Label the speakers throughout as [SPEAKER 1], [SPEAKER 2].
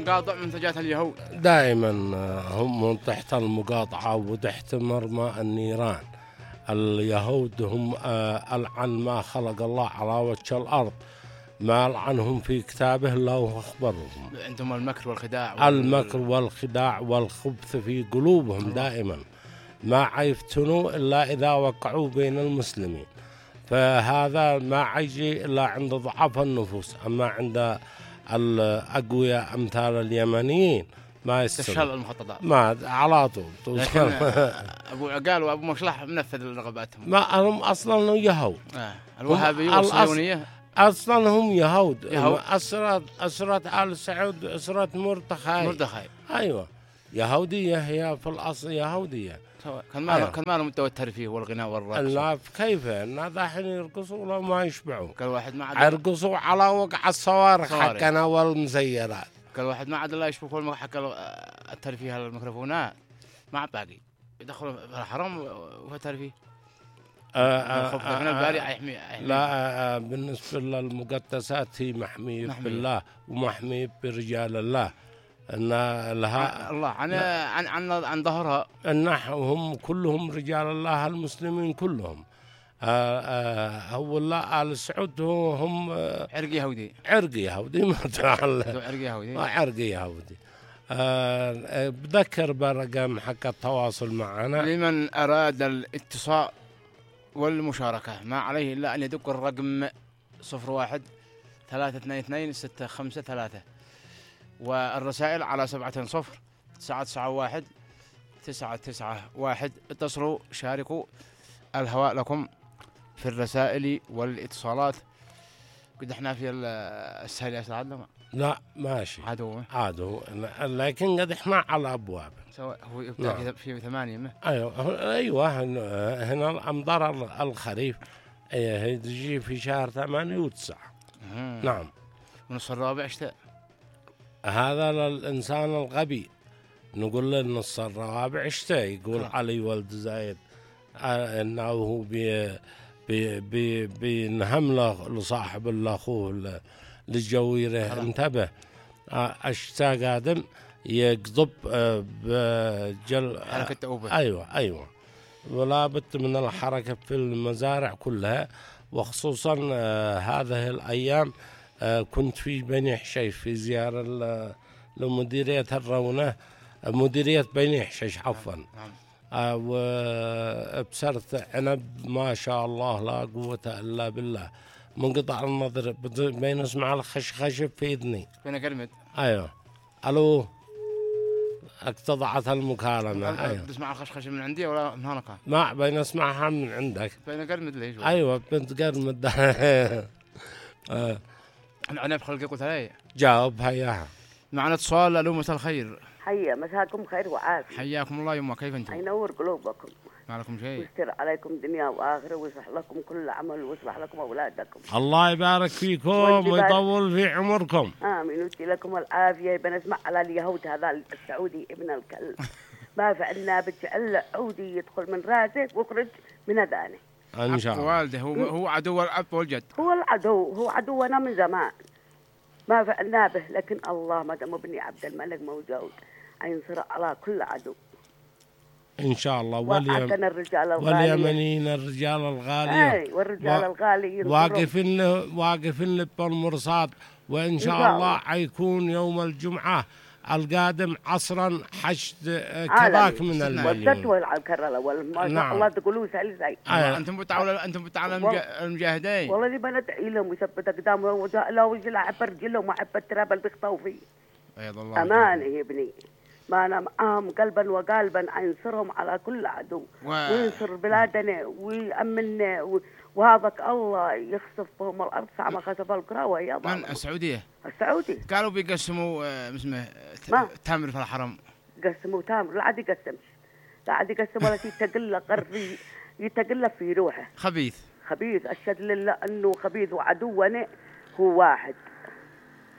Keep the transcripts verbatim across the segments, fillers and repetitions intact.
[SPEAKER 1] مقاطع منتجات اليهود
[SPEAKER 2] دائما هم تحت المقاطعة وتحت مرمى النيران. اليهود هم ألعن ما خلق الله على وجه الأرض، ما لعنهم في كتابه إلا وأخبرهم.
[SPEAKER 1] عندهم المكر والخداع وال...
[SPEAKER 2] المكر والخداع والخبث في قلوبهم الله. دائما ما يفتنوا إلا إذا وقعوا بين المسلمين، فهذا ما يجي إلا عند ضعف النفوس. أما عند الأقوياء أمثال اليمنيين ما يستشل
[SPEAKER 1] المخططات
[SPEAKER 2] ما على طول.
[SPEAKER 1] لكن أبو عقال وأبو مصلح منفذ رغباتهم.
[SPEAKER 2] ما هم أصلا يهود.
[SPEAKER 1] آه. الوهابية والصهيونية
[SPEAKER 2] أصلا هم يهود,
[SPEAKER 1] يهود.
[SPEAKER 2] أسرة أسرة آل سعود، أسرة مرتخاي
[SPEAKER 1] مرتخاي
[SPEAKER 2] أيوة يهودية، هي في الأصل يهودية.
[SPEAKER 1] كان ما كان ما لهم مستوى الترفيه والغناء والرقص.
[SPEAKER 2] لا كيف إن دحين يرقصوا ولا ما يشبعوا.
[SPEAKER 1] كل واحد ما
[SPEAKER 2] عاد يرقصوا على وقع الصواريخ حقنا والمسيرات.
[SPEAKER 1] كل واحد ما عاد الله يشبه كل حق الترفيه على الميكروفونات ما باقي يدخلوا في الحرم وفي الترفيه.
[SPEAKER 2] آه آه
[SPEAKER 1] آه
[SPEAKER 2] يحمي لا آه بالنسبة للمقدسات هي محمية بالله ومحمية برجال الله. ان لها
[SPEAKER 1] الله عن عن عن عن ظهرها
[SPEAKER 2] النحو كلهم رجال الله المسلمين كلهم. آه آه هو الله آل سعود هم
[SPEAKER 1] عرق يهودي
[SPEAKER 2] عرق يهودي ما تعال
[SPEAKER 1] عرق يهودي
[SPEAKER 2] عرق يهودي. آه بذكر برقم حق التواصل معنا
[SPEAKER 1] لمن أراد الاتصال والمشاركة ما عليه إلا أن يدق الرقم صفر واحد ثلاثة اثنين اثنين ستة خمسة ثلاثة، والرسائل على سبعة صفر تسعة تسعة واحد تسعة تسعة واحد. اتصلوا شاركوا، الهواء لكم في الرسائل والاتصالات. قد احنا في السهل يا سعد لما
[SPEAKER 2] لا ماشي
[SPEAKER 1] عادوا
[SPEAKER 2] عادوا لكن قد احنا على أبواب
[SPEAKER 1] سواء هو يبدأ في ثمانية ما
[SPEAKER 2] أيوة أيوة هنا الأمطار الخريف هي تجي في شهر ثمانية وتسعة. نعم.
[SPEAKER 1] ونص الرابع اشتاء
[SPEAKER 2] هذا للإنسان الغبي نقول له النص الرابع اشتاء. يقول علي ولد زايد انه هو بي بي بي بينهم له لصاحب الاخوه للجويره انتبه اشتاء قادم يقضب بجل
[SPEAKER 1] حركه توبه.
[SPEAKER 2] ايوه ايوه ولا بد من الحركه في المزارع كلها، وخصوصا هذه الايام كنت في بني حشيش في زياره لمديريه الرونه مديرية بني حشيش عفوا. آه وابصرت عنب ما شاء الله لا قوة إلا بالله منقطع النظر بين اسمع الخشخش في إذني.
[SPEAKER 1] بين قرمد.
[SPEAKER 2] أيوه ألو اقتضعت المكالمة.
[SPEAKER 1] أيوه تسمع الخشخش من عندي ولا من هناك؟
[SPEAKER 2] ما بين اسمعها من عندك.
[SPEAKER 1] بين قرمد ليش؟
[SPEAKER 2] أيوه بنت قرمد.
[SPEAKER 1] آه. عنب خلقي قلت لي
[SPEAKER 2] جاوبها إياها.
[SPEAKER 1] معنا اتصال. ألو مساء الخير.
[SPEAKER 3] حيا مساكم خير وعافية.
[SPEAKER 1] حياكم الله يما كيف انتم؟
[SPEAKER 3] ينور قلوبكم.
[SPEAKER 1] ما لكم شيء.
[SPEAKER 3] ويستر عليكم دنيا وآخرة ويصلح لكم كل عمل ويصلح لكم أولادكم.
[SPEAKER 2] الله يبارك فيكم ويطول في عمركم.
[SPEAKER 3] آمين ويدي لكم العافية. بنسمع على اليهود هذا السعودي ابن الكلب ما فعلنا بجعل عودي يدخل من راسه ويخرج من أذانه.
[SPEAKER 2] إن شاء الله.
[SPEAKER 1] والده هو هو عدو الأب والجد.
[SPEAKER 3] هو العدو هو عدونا من زمان ما فعلنا به، لكن الله ما دام ابني عبد الملك موجود ينصر على كل عدو
[SPEAKER 2] إن شاء الله.
[SPEAKER 3] واليمن الرجال الغاليين
[SPEAKER 2] واليمنيين الرجال الغالية
[SPEAKER 3] أي والرجال و... الغاليين
[SPEAKER 2] واقفين واقفين بالمرصاد، وإن شاء, شاء الله حيكون يوم الجمعة القادم عصرا حشد كذاك من المليون
[SPEAKER 3] والتتوى على الكرة الأول ما شاء نعم. الله تقولوا سهل زي
[SPEAKER 1] آه. أنتم بتعاونوا أنتم بتعاونوا المجاهدين.
[SPEAKER 3] والله اللي بندعي لهم ويثبت أقدامهم ولا وجل عبر رجلهم وعبر التراب اللي بيخطوا فيه. أمانة يا ابني ما أنا معهم قلبا وقالبا ينصرهم على كل عدو و... وينصر بلادنا ويأمننا و... وهذاك الله يخسف بهم الأرض ساعة ما خسف القرى وهي
[SPEAKER 1] من السعودية.
[SPEAKER 3] السعودي
[SPEAKER 1] قالوا بيقسموا اسمه تامر في الحرم.
[SPEAKER 3] قسموا تامر لا عاد يقسمش لا عاد يقسم ولا يتقل قرفي يتقل في روحه.
[SPEAKER 1] خبيث
[SPEAKER 3] خبيث أشهد لله أنه خبيث وعدونا هو واحد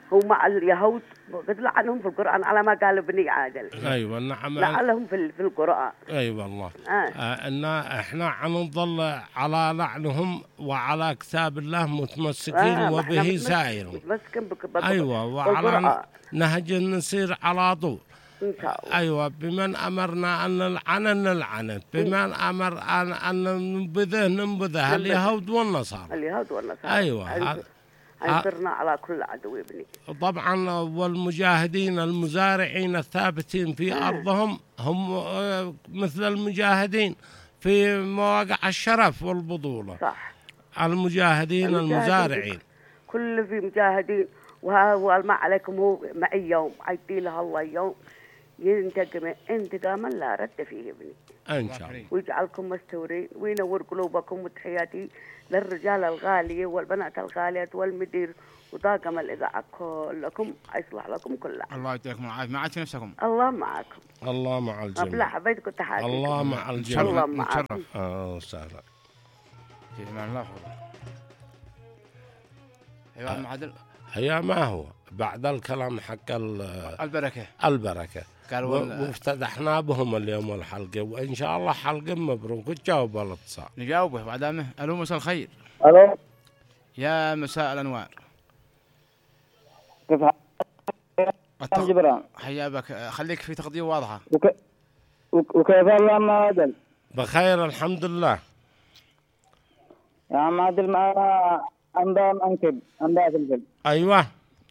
[SPEAKER 3] هو مع اليهود قد لعنهم في القرآن على ما قال ابني عادل.
[SPEAKER 2] أيوة نعم.
[SPEAKER 3] لعنهم في في القرآن.
[SPEAKER 2] أي أيوة والله.
[SPEAKER 3] آه.
[SPEAKER 2] آه إن إحنا عنظل على لعنهم وعلى كتاب الله متمسكين آه وبه سائر.
[SPEAKER 3] متمسكين
[SPEAKER 2] أيوة وعلى نهج نسير على طول.
[SPEAKER 3] إن شاء الله.
[SPEAKER 2] أيوة بمن أمرنا أن نلعن نلعن، بمن أمر أن أن ننبذه ننبذه اليهود والنصارى.
[SPEAKER 3] اليهود والنصارى.
[SPEAKER 2] أيوة.
[SPEAKER 3] انصرنا على كل عدو ابني.
[SPEAKER 2] طبعا والمجاهدين المزارعين الثابتين في آه. أرضهم هم مثل المجاهدين في مواقع الشرف والبطولة.
[SPEAKER 3] صح.
[SPEAKER 2] المجاهدين, المجاهدين المزارعين.
[SPEAKER 3] كل في مجاهدين وها ما عليكم هو معي يوم عيدي له الله يوم ينتقم انتقاما لا رد فيه ابني.
[SPEAKER 2] إن شاء الله.
[SPEAKER 3] ويجعلكم مستورين وينور قلوبكم وتحياتي للرجال الغالية والبنات الغاليات والمدير وطاقم الإذاعة كلكم يصلح لكم كلها.
[SPEAKER 1] الله يعطيكم العافية. ما عادش نفسكم.
[SPEAKER 3] الله معكم.
[SPEAKER 2] الله مع الجميع.
[SPEAKER 3] أبلع حبيتكم تحياتي.
[SPEAKER 2] الله مع الجميع.
[SPEAKER 3] الله معكم.
[SPEAKER 2] آه سهلا.
[SPEAKER 1] في إيمان الله. أيوة عم عادل.
[SPEAKER 2] هي ما هو بعد الكلام حق
[SPEAKER 1] البركة.
[SPEAKER 2] البركة. وافتتحنا بهم اليوم الحلقة وإن شاء الله حلقة مبروك. تجاوب على الاتصال.
[SPEAKER 1] نجاوبه بعدامه. ألو مساء الخير.
[SPEAKER 4] ألو.
[SPEAKER 1] يا مساء الأنوار.
[SPEAKER 4] كيف حالك جبران؟
[SPEAKER 1] حيا بك. خليك في تغطية واضحة.
[SPEAKER 4] وك... وك... وكيف الله عم عادل؟
[SPEAKER 2] بخير الحمد لله.
[SPEAKER 4] يا عم عادل معنا أنباء مأنكب أنباء فلفل.
[SPEAKER 2] أيوة.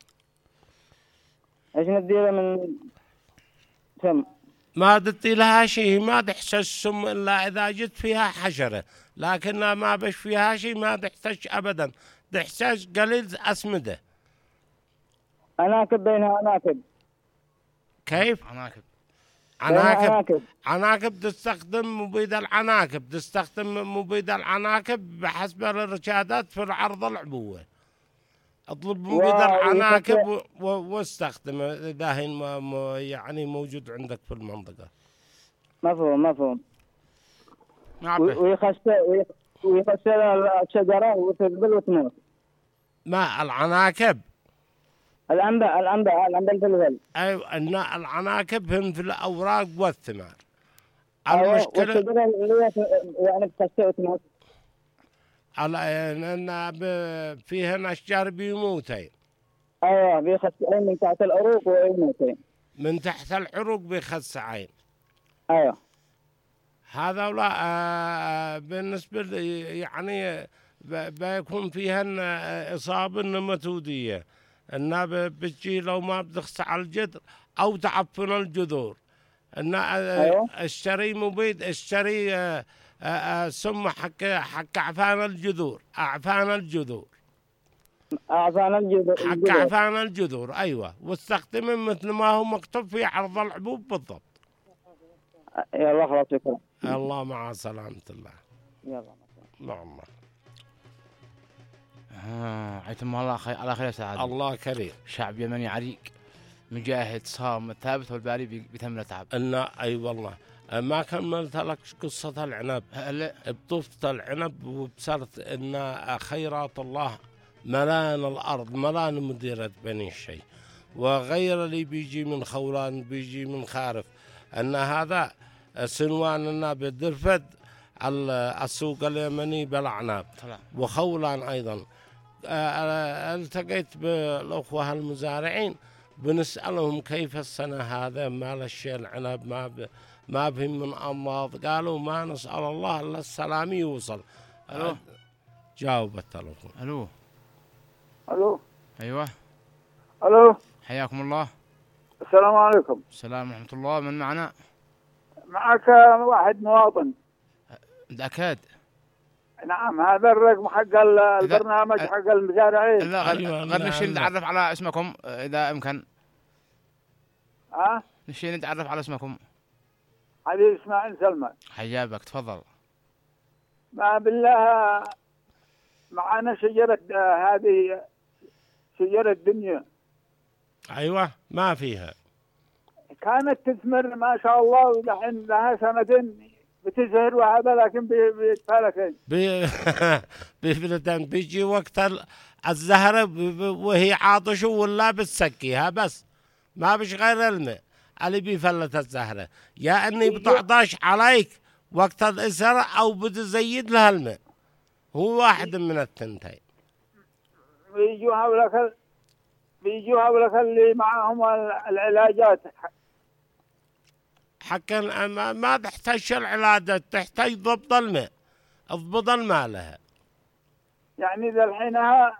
[SPEAKER 4] إيش نديره من سم؟
[SPEAKER 2] ما دتي لها شيء ما تحتاج سم إلا إذا جت فيها حشرة، لكن ما بش فيها شيء ما تحتاج أبدا، تحتاج قليل أسمدة.
[SPEAKER 4] عناكب بينها عناكب.
[SPEAKER 2] كيف؟
[SPEAKER 1] عناكب.
[SPEAKER 2] عناكب. عناكب تستخدم مبيد العناكب، تستخدم مبيد العناكب بحسب الإرشادات في العرض العبوة. اطلب مبيد العناكب واستخدم اذا هي يعني موجود عندك في المنطقه.
[SPEAKER 4] مفهوم مفهوم.
[SPEAKER 1] ويخسر
[SPEAKER 4] ويخسر الشجره وتقبل وتموت.
[SPEAKER 2] ما العناكب؟
[SPEAKER 4] العنبة العنبة العنبة الفلفل.
[SPEAKER 2] ايوه ان العناكب هم في الاوراق والثمار.
[SPEAKER 4] المشكله والشجره اللي يعني بتخسر وتموت.
[SPEAKER 2] على ان فيهن اشجار بيموتين.
[SPEAKER 4] ايوه بيخسعين من تحت العروق ويموتين.
[SPEAKER 2] من تحت العروق بيخسعين.
[SPEAKER 4] ايوه.
[SPEAKER 2] هذا ولا آه بالنسبه يعني بيكون فيهن اصابه نماتوديه، انها بتجي لو ما بتخسع الجذر او تعفن الجذور. ان
[SPEAKER 4] أيوة.
[SPEAKER 2] اشتري مبيد اشتري آه سم حق حق أعفان الجذور. أعفان الجذور.
[SPEAKER 4] أعفان الجذور.
[SPEAKER 2] حق أعفان الجذور أيوة، واستخدم مثل ما هو مكتوب في عرض العبوب بالضبط.
[SPEAKER 4] يا الله خلاص شكرا.
[SPEAKER 2] الله مع سلامة الله.
[SPEAKER 4] يلا
[SPEAKER 2] مع الله.
[SPEAKER 1] آه عيتم الله خير على خير سعادة.
[SPEAKER 2] الله كريم.
[SPEAKER 1] شعب يمني عريق مجاهد صام ثابت والباري بيتم تعب.
[SPEAKER 2] إن أي والله. ما كملت لك قصة العنب. بطفت العنب وبصرت إن خيرات الله ملان الأرض ملان مديرة بني الشيء، وغير اللي بيجي من خولان بيجي من خارف. أن هذا سنوان إنه بدرفد السوق اليمني بالأعناب وخولان أيضا. التقيت بالأخوة المزارعين بنسألهم كيف السنة هذا ما الشيء العنب ما ب... ما بهم من أمراض. قالوا ما نسأل الله إلا السلام يوصل.
[SPEAKER 1] ألو.
[SPEAKER 2] جاوب التلفون.
[SPEAKER 1] ألو.
[SPEAKER 4] ألو.
[SPEAKER 1] أيوة.
[SPEAKER 4] ألو.
[SPEAKER 1] حياكم الله.
[SPEAKER 4] السلام عليكم.
[SPEAKER 1] السلام ورحمة الله. من معنا؟
[SPEAKER 4] معك واحد مواطن.
[SPEAKER 1] أكاد.
[SPEAKER 4] نعم هذا الرقم حق البرنامج حق المزارعين.
[SPEAKER 1] لا غير نشي نتعرف على اسمكم إذا أمكن.
[SPEAKER 4] ها؟
[SPEAKER 1] نشي نتعرف على اسمكم.
[SPEAKER 4] علي إسماعيل سلمان.
[SPEAKER 1] حيابك تفضل.
[SPEAKER 4] ما بالله معنا شجرة هذه شجرة دنيا.
[SPEAKER 2] أيوة ما فيها.
[SPEAKER 4] كانت تثمر ما شاء الله ودحين لها سنتين بتزهر وهذا لكن بيتفلكين.
[SPEAKER 2] بفلتان بيجي وقت الزهرة وهي عاطشة ولا بتسكيها بس، ما بش غير الماء اللي بيفلت الزهرة، يا اني بتعطش عليك وقت الإسهر او بتزيد لها الماء، هو واحد من الثنتين.
[SPEAKER 4] بيجوا هؤلاء بيجوا هؤلاء اللي معهم العلاجات
[SPEAKER 2] حكا ما, ما تحتاج العلاجات، تحتاج ضبط الماء، اضبط الماء لها.
[SPEAKER 4] يعني ذا الحينها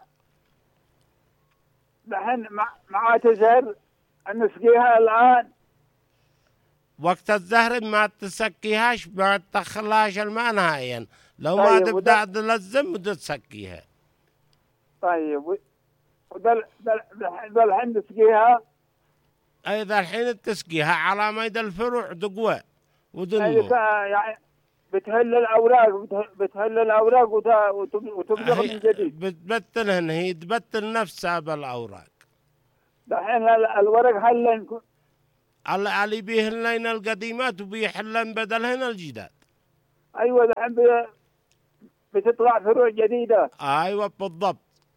[SPEAKER 4] الحين مع مع تزهر نسقيها الآن
[SPEAKER 2] وقت الزهر ما تسكيهاش، ما تدخلهاش الماء نهائيا، لو
[SPEAKER 4] طيب
[SPEAKER 2] ما تبدأ تلزم وتسكيها.
[SPEAKER 4] طيب وذا ذا الحين نسقيها
[SPEAKER 2] أيضا الحين تسقيها على ميد الفروع دقوة ودنمو،
[SPEAKER 4] يعني بتهل الأوراق بتهل الأوراق وتبلغ من جديد،
[SPEAKER 2] بتبتلهن، هي تبتل نفسها بالأوراق.
[SPEAKER 4] الحين الورق هلن
[SPEAKER 2] اللي بيهلين القديمات وبيحلن بدلهن الجداد.
[SPEAKER 4] أيوة الحين بتطلع فروع جديدة.
[SPEAKER 2] أيوة بالضبط.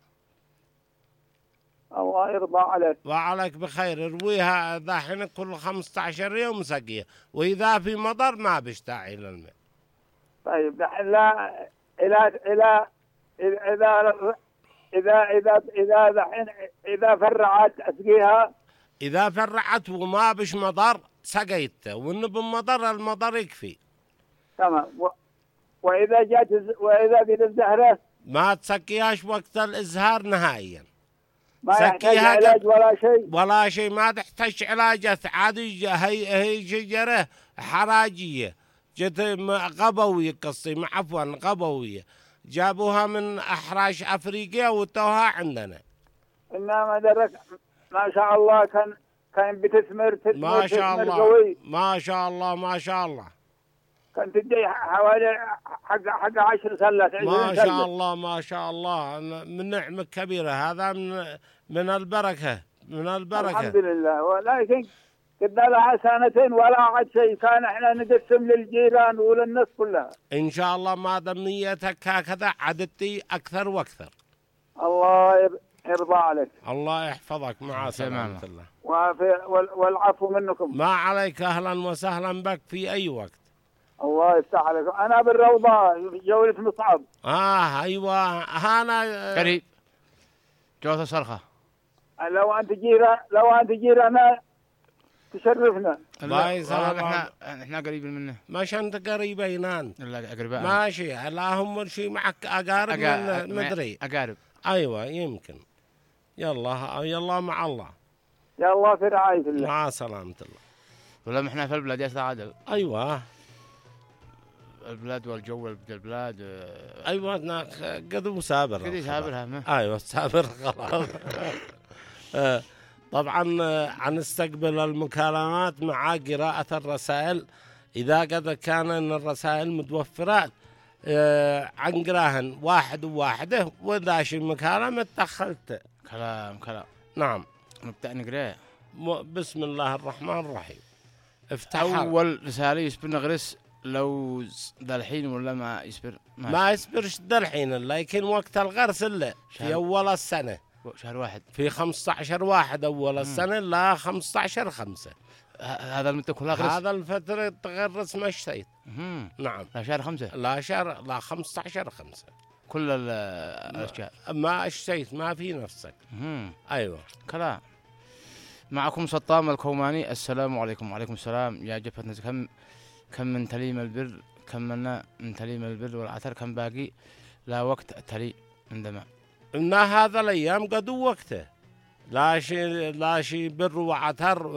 [SPEAKER 4] الله يرضى عليك.
[SPEAKER 2] وعليك بخير. رويها ذاحين كل خمسة عشر يوم سقيه، وإذا في مطر ما بيشتاعي للماء.
[SPEAKER 4] طيب دحين لا إلى إلى إذا إذا إذا إذا دحين إذا فرعت أسقيها.
[SPEAKER 2] إذا فرعت وما بش مطر سقيته، وإنه بالمطر المطر يكفي.
[SPEAKER 4] تمام. و... وإذا جات وإذا جت الزهرة ما
[SPEAKER 2] تسقيهاش وقت الإزهار نهائيا.
[SPEAKER 4] ما يحتاج علاج ولا شيء.
[SPEAKER 2] ولا شيء، ما تحتاج علاجات عادي. هي هي شجرة حراجية جت غبوية، قصي عفوا غبوية، جابوها من أحراش أفريقيا وتوها عندنا.
[SPEAKER 4] إنما درك ما شاء الله كان كان بتثمر تثمر
[SPEAKER 2] ما شاء الله
[SPEAKER 4] قوي.
[SPEAKER 2] ما شاء الله ما شاء الله.
[SPEAKER 4] كان تدي حوالي حق حق عشر سلة.
[SPEAKER 2] ما شاء سلة. الله ما شاء الله، من نعمة كبيرة، هذا من من البركة من البركة.
[SPEAKER 4] الحمد لله. ولكن كنا لها سنتين ولا عاد شيء، كان احنا نقسم للجيران وللناس كلها.
[SPEAKER 2] ان شاء الله ما دام نيتك هكذا عدتي اكثر واكثر.
[SPEAKER 4] الله يرضى عليك.
[SPEAKER 2] الله يحفظك. مع سلامة الله.
[SPEAKER 4] والعفو منكم.
[SPEAKER 2] ما عليك، اهلا وسهلا بك في اي وقت.
[SPEAKER 4] الله يفتح عليك. انا بالروضة جولة مصعب.
[SPEAKER 2] اه ايوه انا
[SPEAKER 1] قريب جوة صرخة.
[SPEAKER 4] لو انت جيرة لو انت جيرة تشرفنا.
[SPEAKER 2] الله
[SPEAKER 1] يسلمك. احنا احنا قريبين منه.
[SPEAKER 2] مش انت قريبين انت؟
[SPEAKER 1] لا قريبين.
[SPEAKER 2] ماشي. اللهم شيء معك اقارب من مدري.
[SPEAKER 1] اقارب.
[SPEAKER 2] ايوه يمكن. يلا يلا مع الله.
[SPEAKER 4] يلا في رعاية الله.
[SPEAKER 2] مع سلامة الله.
[SPEAKER 1] ولا احنا في البلاد يا استاذ عادل.
[SPEAKER 2] ايوه
[SPEAKER 1] البلاد والجو البلاد.
[SPEAKER 2] ايوه قد سابر.
[SPEAKER 1] قد سابرها.
[SPEAKER 2] ايوه سابر خلاص. طبعا نستقبل المكالمات مع قراءة الرسائل إذا قد كان إن الرسائل متوفرات عن قراهن واحد وواحدة، وإذا شي مكالمة دخلت
[SPEAKER 1] كلام كلام.
[SPEAKER 2] نعم
[SPEAKER 1] نبدأ نقرأ.
[SPEAKER 2] بسم الله الرحمن الرحيم.
[SPEAKER 1] افتح أول رسالة يسبر نغرس لو ذا الحين ولا ما يسبر؟
[SPEAKER 2] ما, ما يسبرش ذا الحين، لكن وقت الغرس إلا في أول السنة
[SPEAKER 1] شهر واحد
[SPEAKER 2] في خمسة عشر واحد أول السنة. لا خمسة عشر خمسة.
[SPEAKER 1] هذا المدة كلها غرس.
[SPEAKER 2] هذا الفترة تغرس مشتيت. نعم.
[SPEAKER 1] لا شهر خمسة.
[SPEAKER 2] لا شهر لا خمسة عشر خمسة.
[SPEAKER 1] كل الأشياء.
[SPEAKER 2] ما اشتيت ما في نفسك.
[SPEAKER 1] مم.
[SPEAKER 2] أيوة.
[SPEAKER 1] كلام. معكم سطام الكوماني. السلام عليكم. وعليكم السلام. يا جبهة كم كم من تليم البر، كم منا من تليم البر والعتر، كم باقي لا وقت تلي عندما
[SPEAKER 2] إن هذا الأيام قد وقته، لا شيء لا شيء بر وعتر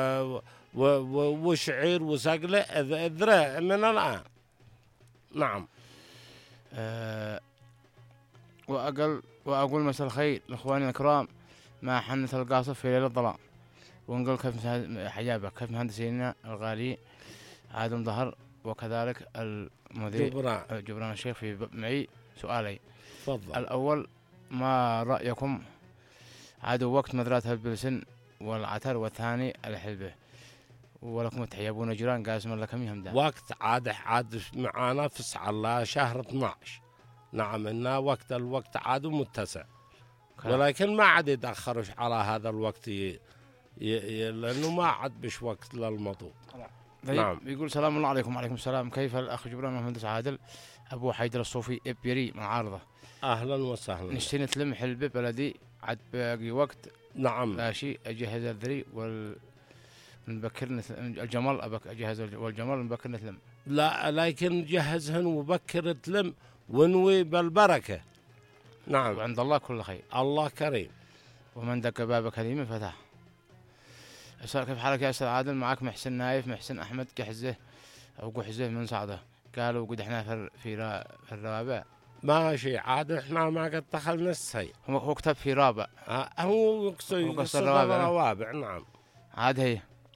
[SPEAKER 2] وشعير وسقله ذرة من الآن. نعم.
[SPEAKER 1] أه وأقل وأقول مساء الخير لإخواني الكرام مع حنة القاصف في ليلة الظلام، ونقول كيف حجابك، كيف مهندسينا الغالي عادم ظهر، وكذلك المذيع
[SPEAKER 2] جبران
[SPEAKER 1] جبران الشيخ. في معي سؤالي.
[SPEAKER 2] تفضل.
[SPEAKER 1] الأول، ما رأيكم عادوا وقت مذرات البلسن والعتر، والثاني الحلبة، ولكم تحيبون جيران قاسم الله كم يهم ده.
[SPEAKER 2] وقت عاد عاد معانا في على شهر اثناشر. نعم إن وقت الوقت عاد متسع. ولكن ما عاد يتأخرش على هذا الوقت ي... ي... لأنه ما عاد بش وقت للمطلوب.
[SPEAKER 1] نعم. يقول سلام الله عليكم. وعليكم السلام. كيف الأخ جبران مهندس عادل أبو حيدر الصوفي إبيري معارضة؟
[SPEAKER 2] أهلا وسهلا.
[SPEAKER 1] نشتري تلم حلبة بلدي عاد باقي وقت.
[SPEAKER 2] نعم.
[SPEAKER 1] لا شيء أجهز الذري وال نبكر الجمال أبك أجهز والجمال نبكر نتلم.
[SPEAKER 2] لا لكن جهزهن وبكر تلم ونوي بالبركة. نعم.
[SPEAKER 1] وعند الله كل خير.
[SPEAKER 2] الله كريم.
[SPEAKER 1] ومن دق بابك هذه فتح. كيف حالك يا أستاذ عادل؟ معك محسن نايف محسن أحمد قحزه أو قحزه من صعدة. قالوا قد احنا في في, را في الرابع.
[SPEAKER 2] ماشي عاد احنا ما قد دخلنا السي.
[SPEAKER 1] هو هو كتب في رابع.
[SPEAKER 2] هو يقصد الروابع. الروابع. نعم.
[SPEAKER 1] عاد هي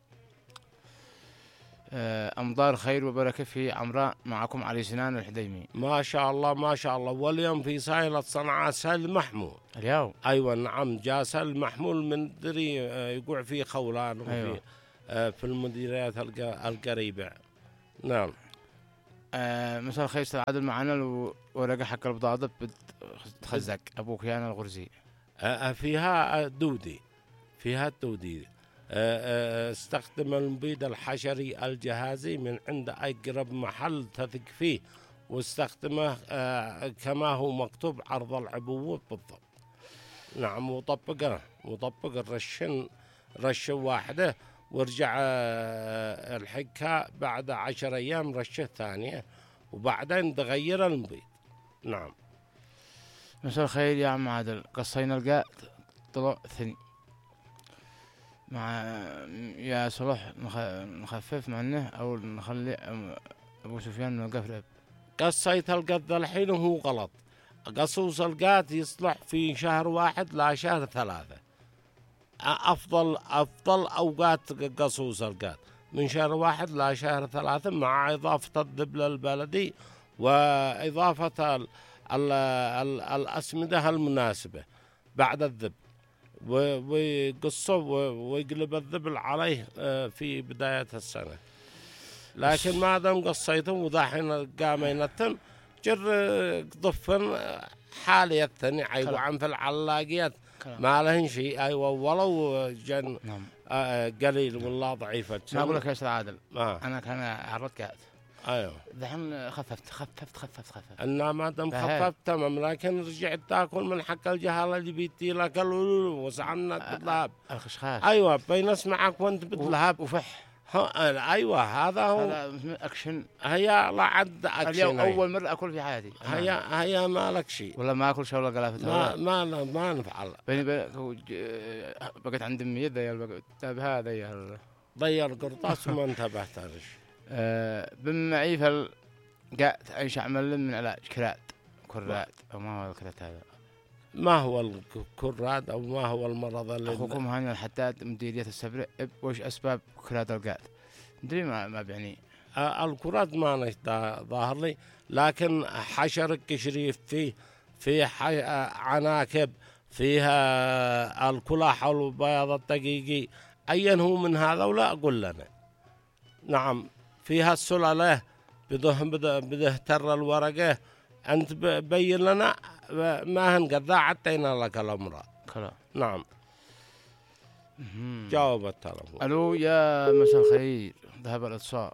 [SPEAKER 1] أمطار خير وبركة في عمراء. معكم علي سنان الحديمي.
[SPEAKER 2] ما شاء الله ما شاء الله. واليوم في سائلة صنعاء سهل محمول
[SPEAKER 1] اليوم.
[SPEAKER 2] أيوة نعم جاء سهل محمول من دري يقع فيه خولان وفي أيوة. في المديريات القريبة. نعم.
[SPEAKER 1] آه مساء الخير أستاذ عادل. معنا ورقة حق البضاضة بتخزق أبو كيان الغرزي.
[SPEAKER 2] آه فيها دودي فيها الدودي. استخدم المبيد الحشري الجهازي من عند أقرب محل تثق فيه واستخدمه كما هو مكتوب عرض العبوة بالضبط. نعم. وطبقه وطبق الرشن رشة واحدة وارجع الحكها بعد عشر أيام رشة ثانية وبعدين تغير المبيد. نعم.
[SPEAKER 1] مساء الخير يا عم عادل. قصينا القاء طلع ثني مع يا صلاح نخفف منه أو نخلي أبو سفيان نوقف له.
[SPEAKER 2] قصيت القط الحين وهو غلط. قصوص القات يصلح في شهر واحد لا شهر ثلاثة. أفضل أفضل أوقات قصوص القات من شهر واحد لا شهر ثلاثة مع إضافة الذبل البلدي وإضافة ال ال ال الأسمدة المناسبة بعد الذبل ويقصه ويقلب الذبل عليه في بداية السنة. لكن ما دام قصيته وذاحين قام ينتن جر ضفن حالي الثاني أيوة عن في العلاقيات ما لهن شيء أيوة ولو جن
[SPEAKER 1] نعم.
[SPEAKER 2] آه قليل والله ضعيفة.
[SPEAKER 1] ما أقول لك يا أستاذ عادل.
[SPEAKER 2] آه.
[SPEAKER 1] أنا كان عرضت قاعد.
[SPEAKER 2] ايوه
[SPEAKER 1] دحين خففت خففت خففت خففت
[SPEAKER 2] انا ما دام خففت تمام لكن رجعت تاكل من حق الجهاله اللي بيتي لك وسعنا بالذهب
[SPEAKER 1] الخشخاش.
[SPEAKER 2] ايوه بين اسمعك وانت بالذهب
[SPEAKER 1] وفح.
[SPEAKER 2] ايوه هذا هو
[SPEAKER 1] هذا اكشن.
[SPEAKER 2] هيا لا عد اكشن.
[SPEAKER 1] اليوم اول مره اكل في حياتي.
[SPEAKER 2] هيا هيا ما لك شيء
[SPEAKER 1] ولا ما اكل شيء ولا قلافه.
[SPEAKER 2] ما ما ما نفعل.
[SPEAKER 1] بيني بقيت عندي مية ذي هذا يا
[SPEAKER 2] ضيع القرطاس وما انتبهت عليش.
[SPEAKER 1] أه بمعي فال قاعد ايش اعمل من علاج كراد كراد او ما هو الكراد هذا؟
[SPEAKER 2] ما هو الكراد او ما هو المرض اللي
[SPEAKER 1] اخوكم هاني الحداد مديرية السبرة. وش اسباب كراد القاعد؟ مدري ما ما بيعني.
[SPEAKER 2] آه الكراد ما نش ظاهر لي لكن حشر القشريف فيه فيه عناكب فيها الكلاح والبياض الدقيقي ايا هو من هذا ولا اقول لنا. نعم. فيها السلالة بده بده بده ترى الورقة أنت بين لنا ما هنقضى عطينا لك الأمر.
[SPEAKER 1] كلا.
[SPEAKER 2] نعم. جاوب التلفون.
[SPEAKER 1] ألو يا مساء الخير. ذهب الاتصال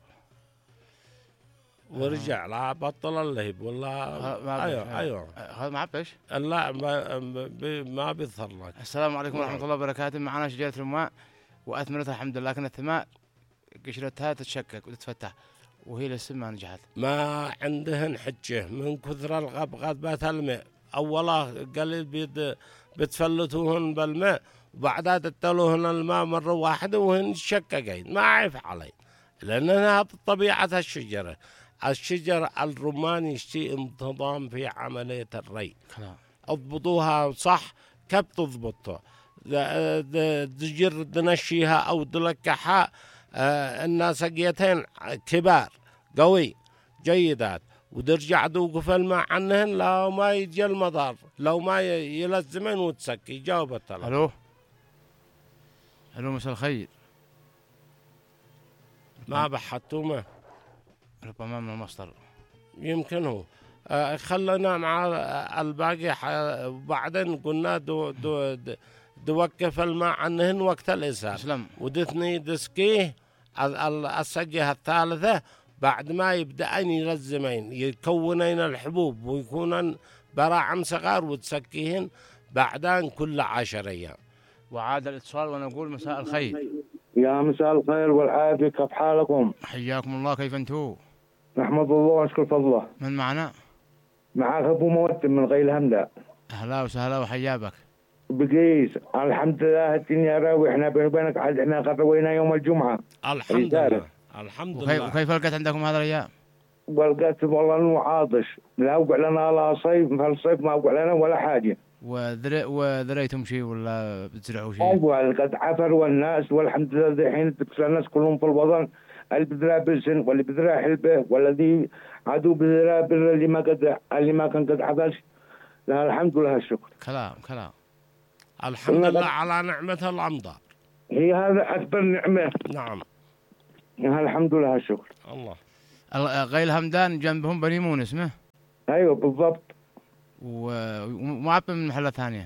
[SPEAKER 2] ورجع. لا بطل اللهب والله. أيوه أيوه
[SPEAKER 1] هذا ما عبش.
[SPEAKER 2] لا ما ما بيظهر لك.
[SPEAKER 1] السلام عليكم ورحمة الله وبركاته. معنا شجرة الماء وأثمرتها الحمد لله لكن الثماء قشرتها تتشكك وتتفتح وهي لسه ما نجحت.
[SPEAKER 2] ما عندهن حجة من كثر الغبغبات الماء. أولا قليل بيد بتفلتوهن بالماء وبعدها تتلوهن الماء مرة واحدة وهن تشككين ما عارف علي لأنها طبيعة الشجرة. الشجرة الرمان يشتي انتظام في عملية الري. اضبطوها صح كيف تضبطها؟ تجر تنشيها أو تلكحها. آه الناس سقيتين كبار قوي جيدات وترجع توقف الماء عنهن لو ما يجي المضار لو ما يلزمن وتسكي. جاوب الطلب.
[SPEAKER 1] الو الو مساء الخير.
[SPEAKER 2] ما بحثتومه
[SPEAKER 1] ربما من المصدر
[SPEAKER 2] يمكن هو خلنا مع الباقي، وبعدين قلنا دو دو دوقف الماء عنهن وقت الإسهال، ودثني دسكيه السجة الثالثة بعد ما يبدأن يلزمين يكونين الحبوب ويكونن براعم صغار وتسكيهن بعدين كل عشر أيام.
[SPEAKER 1] وعاد الاتصال ونقول مساء الخير.
[SPEAKER 5] يا مساء الخير والعافية، كيف حالكم؟
[SPEAKER 1] حياكم الله، كيف أنتم؟
[SPEAKER 5] نحمد الله ونشكر فضله.
[SPEAKER 1] من معنا؟
[SPEAKER 5] معك أبو موتم من غيل همدان.
[SPEAKER 1] أهلا وسهلا وحيابك.
[SPEAKER 5] بقيس الحمد لله الدنيا راوي، احنا بيني وبينك احنا غروينا يوم الجمعة
[SPEAKER 2] الحمد لله. الحمد
[SPEAKER 1] وكيف
[SPEAKER 2] لله.
[SPEAKER 1] وكيف لقيت عندكم هذا الأيام؟
[SPEAKER 5] ولقيت والله انه عاطش، لا وقع لنا لا صيف، فالصيف ما وقع لنا ولا حاجة.
[SPEAKER 1] وذري وذريتم شيء ولا بتزرعوا شيء؟
[SPEAKER 5] ايوه قد عفر والناس والحمد لله الحين الناس كلهم في الوطن، اللي بذرا بلسن واللي بذرا حلبه والذي عدو بذرا بر اللي ما قد اللي ما كان قد عفش. لا الحمد لله الشكر.
[SPEAKER 1] كلام كلام.
[SPEAKER 2] الحمد لله على نعمة الأمطار.
[SPEAKER 5] هي هذا أكبر نعمة.
[SPEAKER 2] نعم.
[SPEAKER 5] الحمد لله الشكر.
[SPEAKER 2] الله.
[SPEAKER 1] غيل همدان جنبهم بني مونس اسمه؟
[SPEAKER 5] أيوه بالضبط.
[SPEAKER 1] ومعبى من محلة ثانية.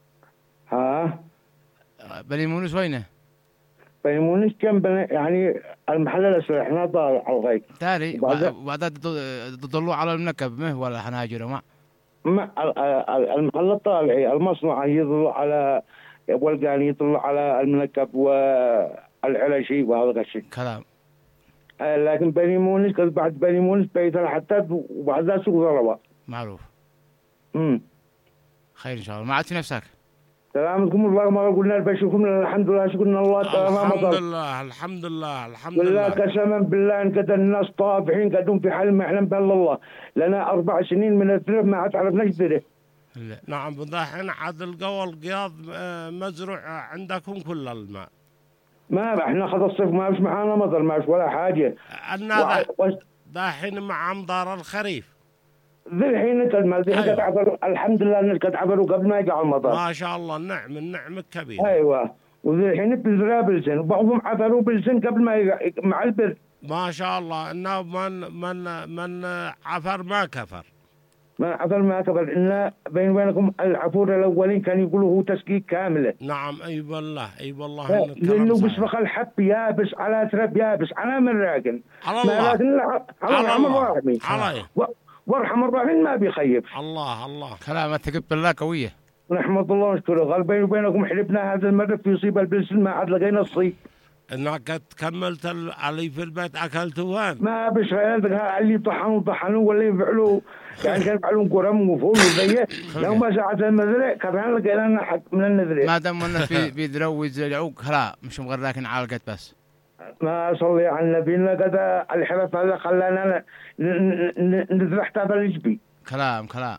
[SPEAKER 5] ها؟
[SPEAKER 1] بني مونس وينه؟
[SPEAKER 5] بني مونس جنب يعني المحل الأسرع، احنا ضال على الغيب.
[SPEAKER 1] تاري وبعدها تضلوا على المنكب مه ولا حناجر ما؟
[SPEAKER 5] ما المحل الطالعي المصنع يضل على والقاني يضل على المنكب والعلشي وهذا الشيء.
[SPEAKER 1] كلام.
[SPEAKER 5] لكن بني مونس بعد بني مونس بيت الحتات وبعدها سوق ضربة.
[SPEAKER 1] معروف.
[SPEAKER 5] امم
[SPEAKER 1] خير ان شاء الله. ما عاد في نفسك؟
[SPEAKER 5] سلامكم الله، ما قلنا بشوفكم الحمد لله، شكرنا الله
[SPEAKER 2] تمام. الحمد لله الحمد لله الحمد لله.
[SPEAKER 5] والله قسما بالله ان كذا الناس طافحين قاعدين في حل ما احنا بهل الله، لنا اربع سنين من الذرب ما عاد عرفنا ذره.
[SPEAKER 2] نعم الحين عاد القوى القياض مزروع عندكم كل الماء.
[SPEAKER 5] ما احنا خذ الصيف ما فيش معانا مطر، ما فيش ولا حاجه.
[SPEAKER 2] انا داحين مع امطار الخريف.
[SPEAKER 5] ذي الحين الماء ذي قد عبروا الحمد لله انك قد عبروا قبل ما يقع المطر.
[SPEAKER 2] ما شاء الله النعم النعم كبيره.
[SPEAKER 5] ايوه وذي الحين بذرا بلسن وبعضهم عبروا بلسن قبل ما يقع مع البرد.
[SPEAKER 2] ما شاء الله انه من من من عفر ما كفر.
[SPEAKER 5] ما عفر ما كفر، إن بين وبينكم العفور الاولين كانوا يقولوا هو تسقيق كامله.
[SPEAKER 2] نعم اي والله اي والله.
[SPEAKER 5] لانه بيسبخ الحب يابس على تراب يابس على من راقن.
[SPEAKER 2] على الله.
[SPEAKER 5] لكن على الله.
[SPEAKER 2] على
[SPEAKER 5] وارحم الراحمين ما بيخيب.
[SPEAKER 2] الله الله.
[SPEAKER 1] كلامك تقب بالله قويه.
[SPEAKER 5] نحمد الله ونشكره. قال بيني وبينكم حلبنا هذا المره في يصيب البلسن ما عاد لقينا الصيب.
[SPEAKER 2] انك كملت اللي في البيت اكلته وين؟
[SPEAKER 5] ما بش اللي طحنوا طحنوا ولا يفعلوا يعني كانوا يفعلون قرم وفول وزيه. لو ما ساعة المزرعة كان لقينا لنا حق من النذرة.
[SPEAKER 1] ما دام الناس بيدروا ويزرعوا خلا مش مغرقين عالقت بس.
[SPEAKER 5] ما صلي على النبي كذا الحرف هذا خلانا نزرع تابع الجبي.
[SPEAKER 1] كلام كلام.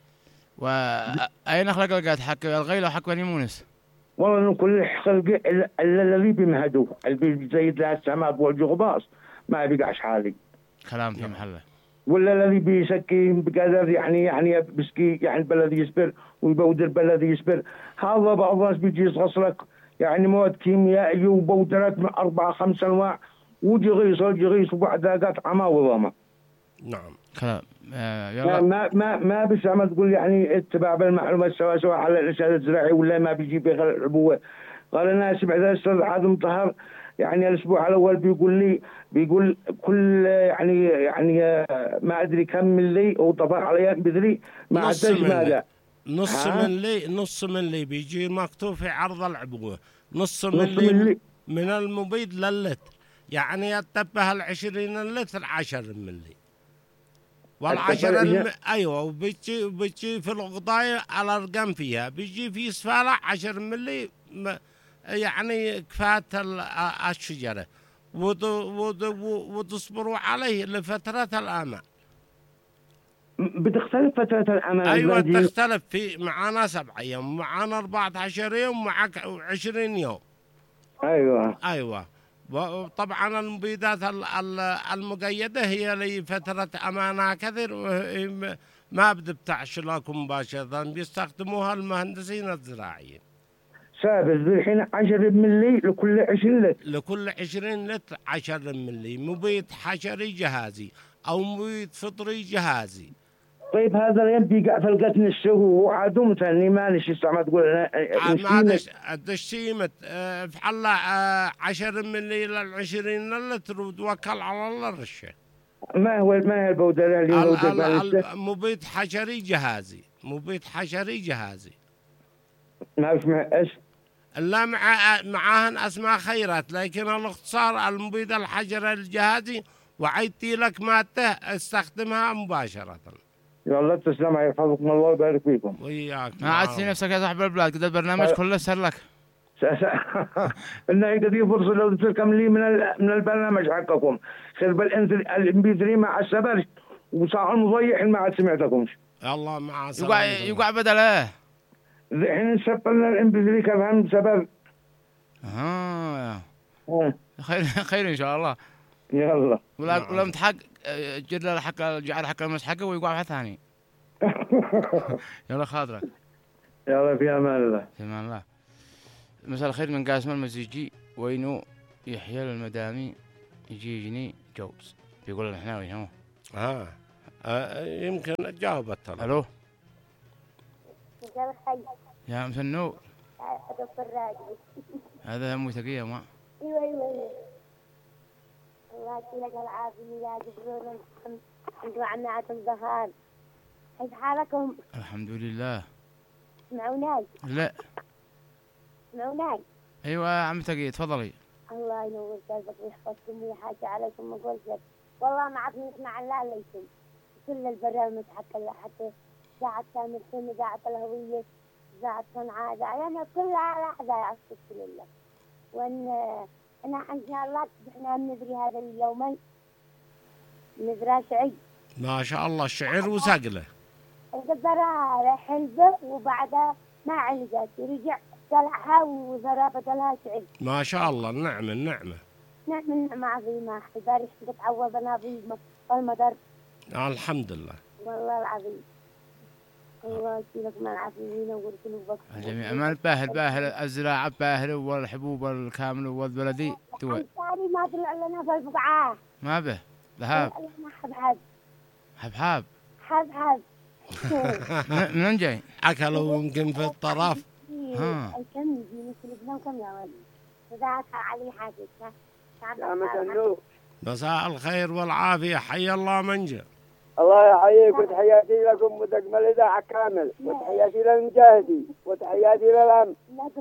[SPEAKER 1] وأين خلق لقيت حق الغيل وحق بني مونس؟
[SPEAKER 5] والله كل خلق الذي بمهدوه اللي زيد له السماء والجغباص ما بيقعش حالي.
[SPEAKER 1] كلام في محله.
[SPEAKER 5] ولا الذي بيسكي بقدر يعني يعني بسكي يعني بلد يصبر ويبودر بلد يصبر. هذا بعض الناس بيجي يصغص لك يعني مواد كيميائية وبودرات من أربعة خمسة أنواع وجغيص الجغيص وبعدها قطع ما وضامة.
[SPEAKER 2] نعم.
[SPEAKER 1] كلام. آه يلا.
[SPEAKER 5] ما ما ما بسمع تقول يعني اتباع بالمعلومات سواء سواء على الإنشاء الزراعي ولا ما بيجي بغير العبوة. قال أنا سمعت الأستاذ عادل مطهر يعني الأسبوع الأول بيقول لي بيقول كل يعني يعني ما أدري كم ملي أو طبع عليها بدري ما عداش ماذا.
[SPEAKER 2] نص ملي نص ملي بيجي مكتوب في عرض العبوة نص ملي من المبيد للتر، يعني يتبه العشرين اللتر عشر ملي والعشرة الم... أيوة وبيجي بيجي في الغضاية على الرقم فيها بيجي في سفالة عشر ملي م... يعني كفاية الشجرة وت... وت... وتصبروا عليه لفترة الأمان.
[SPEAKER 5] بتختلف فترة الأمان.
[SPEAKER 2] أيوة تختلف، في معانا سبعة يوم معانا أربعة عشر يوم معك عشرين يوم.
[SPEAKER 5] أيوة
[SPEAKER 2] أيوة. وطبعا المبيدات المقيدة هي لفترة أمانة كثير ما بتبتعش لكم مباشرة، بيستخدموها المهندسين الزراعيين.
[SPEAKER 5] ثابت الحين عشرة ملي لكل عشرين لتر.
[SPEAKER 2] لكل عشرين لتر عشرة ملي مبيد حشري جهازي أو مبيد فطري جهازي.
[SPEAKER 5] طيب هذا اليوم بيقع في القتن السهو وعدو مثلا ما نشي ما تقول
[SPEAKER 2] ما الدشيمة افعل عشر ملي إلى العشرين لتر وتوكل على الله الرشة.
[SPEAKER 5] ما هو ما هي البودرة اللي
[SPEAKER 2] البودرة مبيد حشري جهازي مبيد حشري جهازي
[SPEAKER 5] ما اسمه ايش؟
[SPEAKER 2] لا مع معاهن اسماء خيرات لكن الاختصار المبيد الحجري الجهازي وعيدتي لك مادته استخدمها مباشرة.
[SPEAKER 5] والله تسلم يحفظكم الله ويبارك فيكم.
[SPEAKER 2] وياك.
[SPEAKER 1] ما عاد في نفسك يا صاحب البلاد قد البرنامج كله سهل لك.
[SPEAKER 5] إنه قد فرصة لو تلكم لي من من البرنامج حقكم. خير بالإم بي ثري مع السبر وصاع المضيع ما عاد سمعتكمش.
[SPEAKER 2] الله مع السلامة.
[SPEAKER 1] يقع يقع بدله.
[SPEAKER 5] الحين سبلنا الإم بي ثري كمان سبب.
[SPEAKER 1] آه. خير خير إن شاء الله.
[SPEAKER 5] يلا.
[SPEAKER 1] ولا ولا متحق جر الحق جعل حق المسحقه ويقع واحد ثاني. يلا خاطرك.
[SPEAKER 5] يلا في امان الله.
[SPEAKER 1] في امان الله. مساء الخير من قاسم المزيجي وينو يحيى المدامي يجي يجني جوز بيقول الحناوي هو.
[SPEAKER 2] ها آه. يمكن جاوبت ترى.
[SPEAKER 1] الو.
[SPEAKER 3] مساء الخير.
[SPEAKER 1] يا مسنو.
[SPEAKER 3] هذا الراجل.
[SPEAKER 1] هذا مو ثقيل ما.
[SPEAKER 3] ايوه ايوه. الله يعطيك العافية يا جبرون انتوا عنا الظهر. كيف حالكم؟
[SPEAKER 1] الحمد لله.
[SPEAKER 3] تسمعوناي؟
[SPEAKER 1] لا.
[SPEAKER 3] تسمعوناي؟
[SPEAKER 1] ايوه عم تقي تفضلي.
[SPEAKER 3] الله ينور قلبك ويحفظكم ويحاجة عليكم ما قلت لك. والله ما عاد نسمع لا ليكم. كل البرامج حتى حتى ساعة كامل سنة ساعة الهوية ساعة صنعاء يعني كلها لحظة يا أشكر لله. وأن أنا إن شاء الله احنا بنذري هذا اليومين نذرى شعي.
[SPEAKER 2] ما شاء الله شعر وسقله.
[SPEAKER 3] القدرة حلبة وبعدها ما علقت رجع طلعها وذرى بدلها شعي.
[SPEAKER 2] ما شاء الله النعمة النعمة.
[SPEAKER 3] نعمة نعمة عظيمة حباري تعوضنا بالمدر.
[SPEAKER 2] الحمد لله.
[SPEAKER 3] والله العظيم. الله يسلمك مع العافيين ويرسلوا
[SPEAKER 1] الجميع ما الباهل باهل الزراعة باهل والحبوب الكامل والبلدي دول.
[SPEAKER 3] الثاني ما طلع لنا في البقعة.
[SPEAKER 1] ما به ذهب.
[SPEAKER 3] حبحب.
[SPEAKER 1] حبحب.
[SPEAKER 3] حبحب.
[SPEAKER 1] من جاي؟
[SPEAKER 2] أكلوا يمكن في الطرف.
[SPEAKER 1] ها.
[SPEAKER 3] كم يجي مثل كم يا ولد. فذاك علي حاجة.
[SPEAKER 4] يا مسنو.
[SPEAKER 2] مساء الخير والعافية حي الله منجا.
[SPEAKER 4] الله يحييك وتحياتي لكم وتكمل الإذاعة كامل وتحياتي للمجاهدين وتحياتي للأمن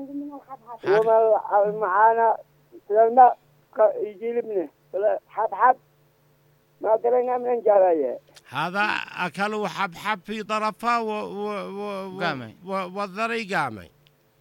[SPEAKER 4] وما معانا لما يجي لابنه حبحب ما درينا من جرايه.
[SPEAKER 2] هذا أكلوا حبحب في طرفه و و و
[SPEAKER 1] قامي
[SPEAKER 2] والذري قامي.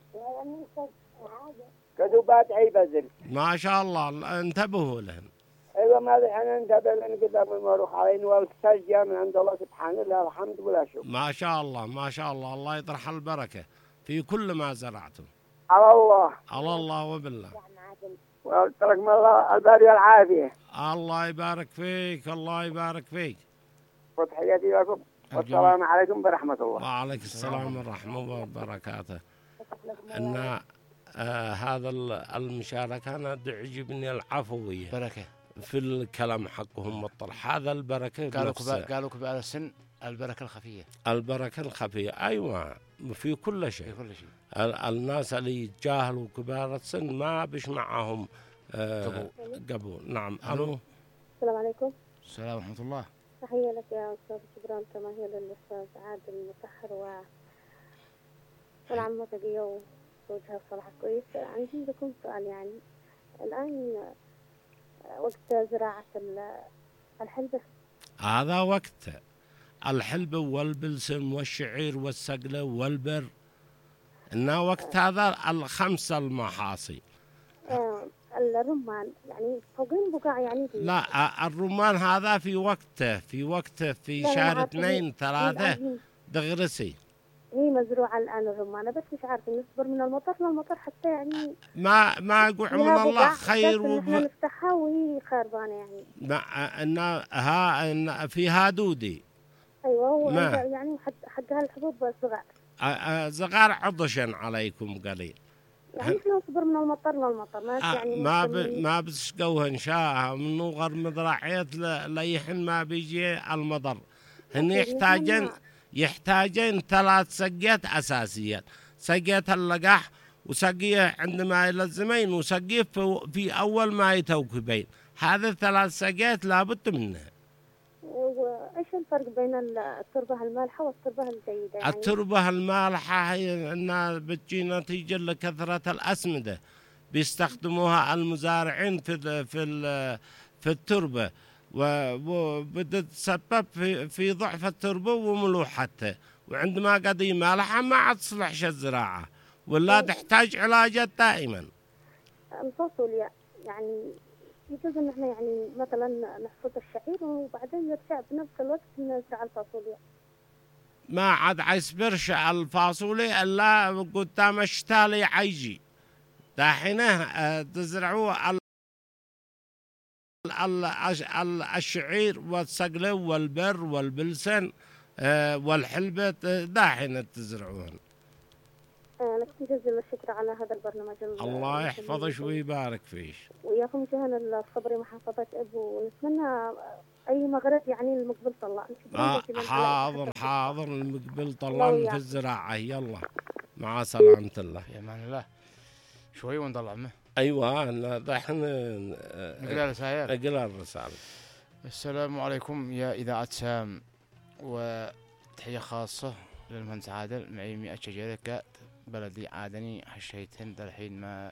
[SPEAKER 4] كذوبات عي بزر.
[SPEAKER 2] ما شاء الله انتبهوا لهم.
[SPEAKER 4] ايوه ما الحين انتبه لان قدام المروح علينا والتسجيل من عند الله سبحانه الله الحمد ولا شكر.
[SPEAKER 2] ما شاء الله ما شاء الله الله يطرح البركه في كل ما زرعتم.
[SPEAKER 4] على الله.
[SPEAKER 2] على الله وبالله.
[SPEAKER 4] وترك من الله الباري العافيه.
[SPEAKER 2] الله يبارك فيك الله يبارك فيك.
[SPEAKER 4] وتحياتي لكم والسلام عليكم ورحمه الله.
[SPEAKER 2] وعليكم السلام ورحمه الله وبركاته. ان آه هذا المشاركه انا تعجبني العفويه.
[SPEAKER 1] بركه.
[SPEAKER 2] في الكلام حقهم الطرح هذا البركة
[SPEAKER 1] قالوا كبار قالوا كبار السن البركة الخفية.
[SPEAKER 2] البركة الخفية أيوة في كل شيء.
[SPEAKER 1] في كل شيء.
[SPEAKER 2] الناس اللي يتجاهلوا كبار السن ما بش معهم
[SPEAKER 1] آه
[SPEAKER 2] قبول. نعم.
[SPEAKER 1] ألو.
[SPEAKER 3] السلام عليكم.
[SPEAKER 1] السلام ورحمة الله.
[SPEAKER 3] تحية لك يا أستاذ جبران كما هي للأستاذ عادل المسحر و والعمة تقية وزوجها صراحة كويس. عندي لكم سؤال يعني الآن وقت زراعة الحلبة.
[SPEAKER 2] هذا وقت الحلبة والبلسم والشعير والسقلة والبر إنه وقت هذا الخمسة المحاصيل.
[SPEAKER 3] آه الرمان يعني فوقين بقع يعني فيه.
[SPEAKER 2] لا الرمان هذا في وقته في وقته في شهر اثنين ثلاثة دغرسي.
[SPEAKER 3] هي مزروعة الآن الرمانة بس مش عارفة نصبر من المطر للمطر حتى يعني
[SPEAKER 2] ما ما يقول من الله خير
[SPEAKER 3] وب... احنا نفتحها وهي خربانة يعني.
[SPEAKER 2] ما إن ها إن فيها دودي.
[SPEAKER 3] أيوة هو يعني حق حقها الحبوب صغار.
[SPEAKER 2] صغار عطشا عليكم قليل.
[SPEAKER 3] يعني احنا نصبر من المطر للمطر ما يعني
[SPEAKER 2] ما ب... ما بتسقوها إن شاء من غير مزرعيات ليحن ما بيجي المطر. هن يحتاجين يحتاجين ثلاث سقيات أساسيات، سقية اللقاح وسقية عندما يلزمين وسقية في أول ما يتوكبين. هذه الثلاث سقيات لابد منها.
[SPEAKER 6] وإيش الفرق بين التربة المالحة والتربة الجيدة؟ يعني
[SPEAKER 2] التربة المالحة هي أنها بتجي نتيجة لكثرة الأسمدة بيستخدموها المزارعين في في في التربة، وبتتسبب في في ضعف التربة وملوحتها، وعندما قد مالحة ما عاد تصلحش الزراعة ولا تحتاج علاجات دائما.
[SPEAKER 6] الفاصوليا يعني يجوز ان احنا يعني مثلا نحصد الشعير وبعدين نرجع بنفس الوقت نزرع الفاصوليا؟
[SPEAKER 2] ما عاد عيصبرش الفاصوليا الا قدام الشتاء اللي عيجي دحينه تزرعوه الشعير والصقلة والبر والبلسن والحلبة دحينه تزرعوهن.
[SPEAKER 6] لك جزيل الشكر على هذا البرنامج.
[SPEAKER 2] الله يحفظك ويبارك فيك.
[SPEAKER 6] وياكم جهن الصبري محافظة أبو، ونتمنى أي مغرب يعني المقبل طلع.
[SPEAKER 2] آه حاضر حاضر المقبل طلعنا في الزراعة. يلا مع سلامة الله.
[SPEAKER 1] في أمان الله. شوي ونطلع منه.
[SPEAKER 2] أيوة دحين
[SPEAKER 1] نقرأ الرسائل.
[SPEAKER 2] نقرأ الرسائل.
[SPEAKER 1] السلام عليكم يا إذاعة سام، وتحية خاصة للمهندس عادل. معي مئة شجرة كات بلدي عادني حشيتهن الحين ما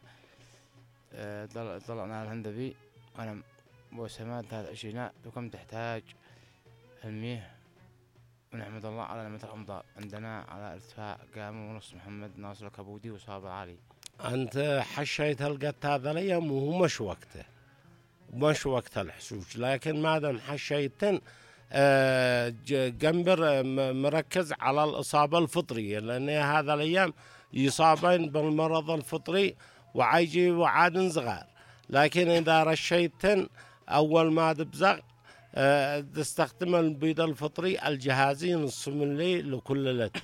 [SPEAKER 1] طلعنا على الهندبي أنا وسمات هذا الشيء. وكم تحتاج المياه؟ ونحمد الله على نعمة الأمطار. عندنا على ارتفاع قام ونص محمد ناصر الكبودي وصابر علي.
[SPEAKER 2] أنت حشيت القط هذا اليوم وهو مش وقته، مش وقت الحشوش، لكن ما دام حشيتن آه جنبر مركز على الإصابة الفطرية، لأن هذا الأيام يصابين بالمرض الفطري وعيجي وعاد صغار. لكن إذا رشيتن أول ما تبزغ أه تستخدم البيض الفطري الجهازي نص ملي لكل لتر،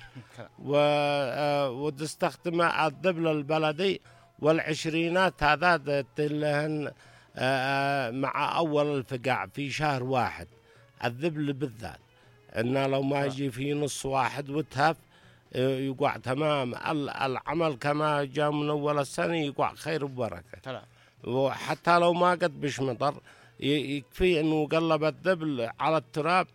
[SPEAKER 2] أه وتستخدم الذبل البلدي والعشرينات هذا تلهن أه مع أول الفقاع في شهر واحد. الذبل بالذات إنه لو ما يجي في نص واحد وتهف يقع تمام العمل كما جاء من أول السنة، يقع خير وبركة. وحتى لو ما قد بش مطر يكفي إنه قلب الذبل على التراب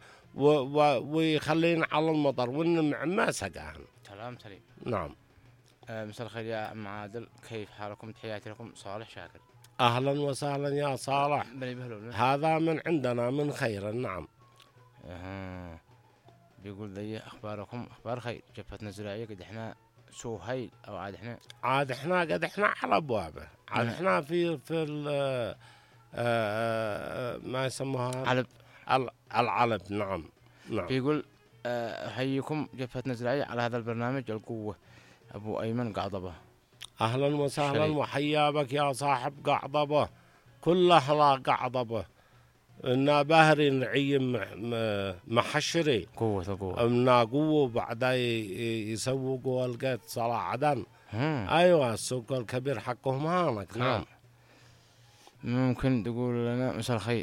[SPEAKER 2] ويخلين على المطر والنمع ما سقاهن.
[SPEAKER 1] كلام سليم.
[SPEAKER 2] نعم.
[SPEAKER 1] آه مساء الخير يا عم عادل، كيف حالكم؟ تحياتي لكم. صالح شاكر.
[SPEAKER 2] أهلا وسهلا يا صالح. هذا من عندنا من خير. نعم.
[SPEAKER 1] أه. بيقول لي أخباركم؟ أخبار خير. جفتنا الزراعية قد إحنا سوهيل أو عاد إحنا
[SPEAKER 2] عاد إحنا قد إحنا على أبوابه. عاد إحنا في في ما يسموها
[SPEAKER 1] علب.
[SPEAKER 2] العلب. نعم نعم.
[SPEAKER 1] بيقول أحييكم جفتنا الزراعية على هذا البرنامج القوة. أبو أيمن قعضبة.
[SPEAKER 2] أهلا وسهلا وحيا بك يا صاحب قعضبة. كلها قعضبة. إنا باهري نعيم محشري
[SPEAKER 1] قوة قوة
[SPEAKER 2] إنا قوة بعدا يسوقوا القيت صلاة عدن. أيوة السوق الكبير حقهم هانك. نعم.
[SPEAKER 1] ممكن تقول لنا مساء الخير،